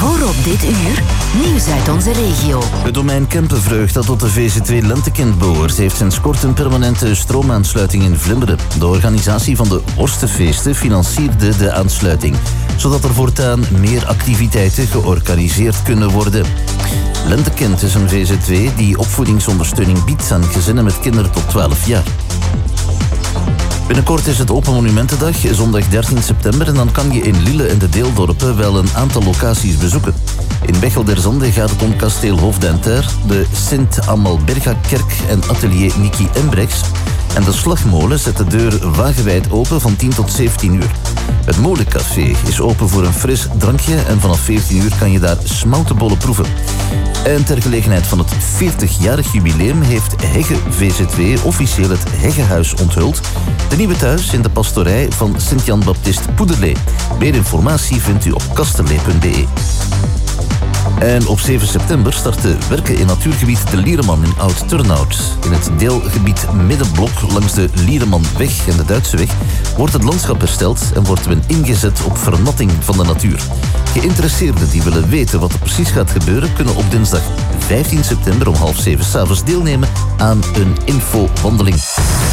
Hoor op dit uur nieuws uit onze regio. Het domein Kempenvreugd dat tot de VZ2 Lentekind behoort heeft sinds kort een permanente stroomaansluiting in Vlimmeren. De organisatie van de Worstenfeesten financierde de aansluiting, zodat er voortaan meer activiteiten georganiseerd kunnen worden. Lentekind is een VZ2 die opvoedingsondersteuning biedt aan gezinnen met kinderen tot 12 jaar. Binnenkort is het Open Monumentendag, zondag 13 september... en dan kan je in Lille en de Deeldorpen wel een aantal locaties bezoeken. In Bechel der Zande gaat het om kasteel Hoofdentaire, de Sint-Amalberga-kerk en atelier Niki Embrechts. En de Slagmolen zet de deur wagenwijd open van 10 tot 17 uur. Het Molencafé is open voor een fris drankje en vanaf 14 uur kan je daar smoutenbollen proeven. En ter gelegenheid van het 40-jarig jubileum heeft Hegge VZ2 officieel het Heggehuis onthuld. De nieuwe thuis in de pastorij van Sint-Jan Baptist Poederlee. Meer informatie vindt u op kasterlee.be. En op 7 september starten werken in natuurgebied De Liereman in Oud-Turnhout. In het deelgebied Middenblok langs de Lieremanweg en de Duitse weg wordt het landschap hersteld en wordt men ingezet op vernatting van de natuur. Geïnteresseerden die willen weten wat er precies gaat gebeuren, kunnen op dinsdag 15 september om 6:30 'avonds deelnemen aan een infowandeling.